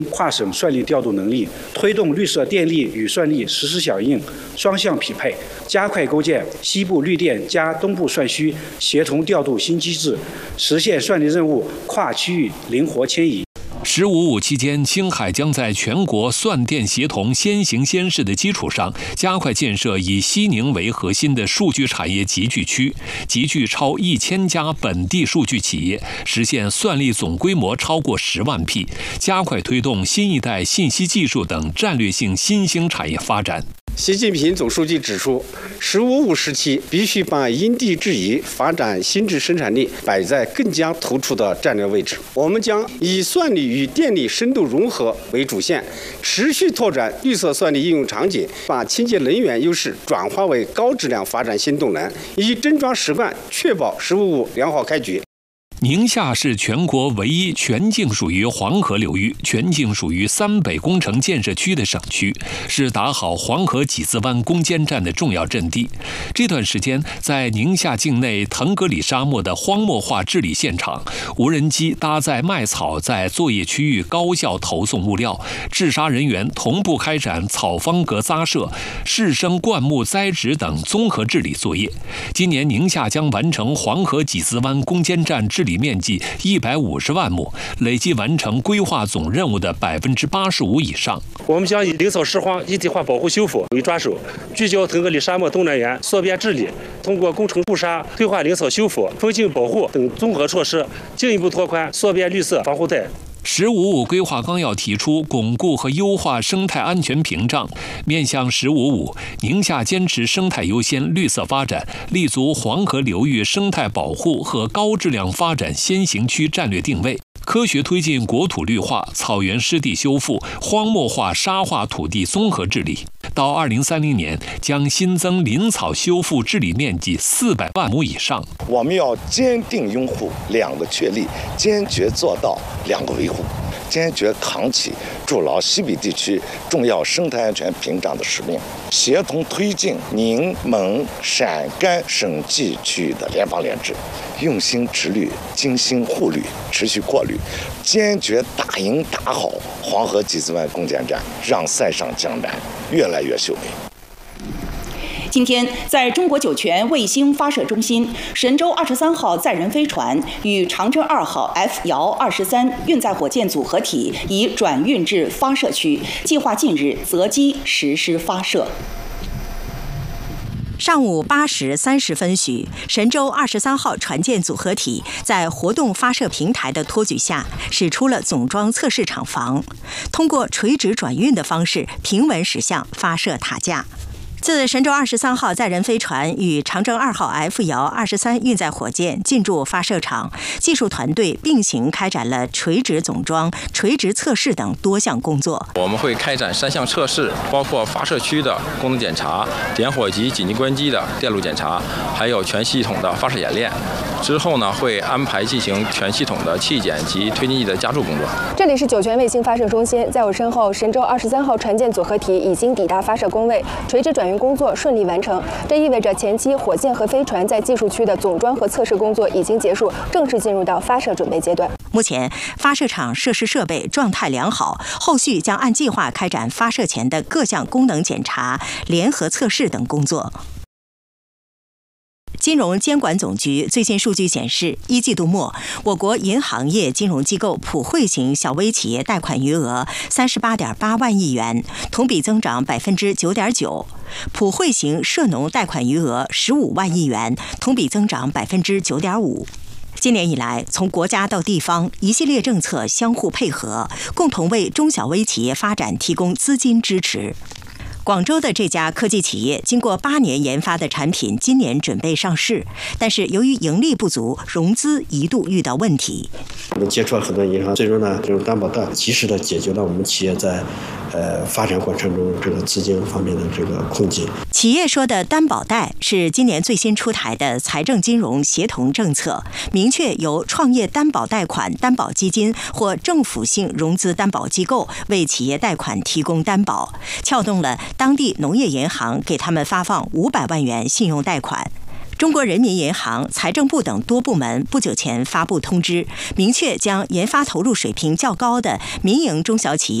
跨省算力调度能力，推动绿色电力与算力实时响应、双向匹配，加快构建西部绿电加东部算需协同调度新机制，实现算力任务跨区域灵活迁移。 “15+5”期间，青海将在全国算电协同先行先试的基础上，加快建设以西宁为核心的数据产业集聚区，集聚超1000家本地数据企业，实现算力总规模超过10万匹，加快推动新一代信息技术等战略性新兴产业发展。 习近平总书记指出，“15+5”时期必须把因地制宜发展新质生产力摆在更加突出的战略位置。我们将以算力与电力深度融合为主线，持续拓展绿色算力应用场景，把清洁能源优势转化为高质量发展新动能，以真装实干，确保“15+5”良好开局。 宁夏是全国唯一全境属于黄河流域、全境属于3北工程建设区的省区，是打好黄河几字湾攻坚战的重要阵地。这段时间，在宁夏境内腾格里沙漠的荒漠化治理现场，无人机搭载麦草在作业区域高效投送物料，治沙人员同步开展草方格扎设、适生灌木栽植等综合治理作业。今年宁夏将完成黄河几字湾攻坚战治理面积150万亩，累计完成规划总任务的85%以上。 我们将以林草拾荒一体化保护修复为抓手，聚焦腾格里沙漠东南沿缩边治理，通过工程固沙、退化林草修复、风景保护等综合措施，进一步拓宽缩边绿色防护带。 “15+5”规划纲要提出巩固和优化生态安全屏障，面向“15+5”，宁夏坚持生态优先、绿色发展，立足黄河流域生态保护和高质量发展先行区战略定位，科学推进国土绿化、草原湿地修复、荒漠化沙化土地综合治理。到2030年，将新增林草修复治理面积400万亩以上。 我们要坚定拥护2个确立，坚决做到2个维护，坚决扛起筑牢西北地区重要生态安全屏障的使命，协同推进宁蒙陕甘省际区域的联防联治，用心植绿，精心护绿，持续扩绿，坚决打赢打好黄河几字湾攻坚战，让塞上江南越来越秀美。 今天，在中国酒泉卫星发射中心，神舟23号载人飞船与长征2号 F-23运载火箭组合体已转运至发射区，计划近日择机实施发射。 上午8时30分许，神舟23号船舰组合体在活动发射平台的托举下，驶出了总装测试厂房，通过垂直转运的方式平稳驶向发射塔架。自神舟23号载人飞船与长征2号 F-23运载火箭进驻发射场，技术团队并行开展了垂直总装、垂直测试等多项工作。 我们会开展3项测试，包括发射区的功能检查、点火及紧急关机的电路检查，还有全系统的发射演练。之后呢，会安排进行全系统的气检及推进剂的加注工作。 这里是酒泉卫星发射中心，在我身后，神舟23号船舰组合体已经抵达发射工位，垂直转运工作顺利完成。这意味着前期火箭和飞船在技术区的总装和测试工作已经结束，正式进入到发射准备阶段。 目前，发射场设施设备状态良好，后续将按计划开展发射前的各项功能检查、联合测试等工作。金融监管总局最新数据显示，1季度末，我国银行业金融机构普惠型小微企业贷款余额38.8万亿元，同比增长9.9%；普惠型涉农贷款余额15万亿元，同比增长9.5%。今年以来，从国家到地方，一系列政策相互配合，共同为中小微企业发展提供资金支持。广州的这家科技企业经过8年研发的产品，今年准备上市，但是由于盈利不足，融资一度遇到问题。 我们接触了很多银行，最终呢，这种担保贷及时的解决了我们企业在发展过程中这个资金方面的这个困境。 企业说的担保贷是今年最新出台的财政金融协同政策，明确由创业担保贷款担保基金或政府性融资担保机构为企业贷款提供担保，撬动了当地农业银行给他们发放500万元信用贷款。 中国人民银行、财政部等多部门不久前发布通知，明确将研发投入水平较高的民营中小企业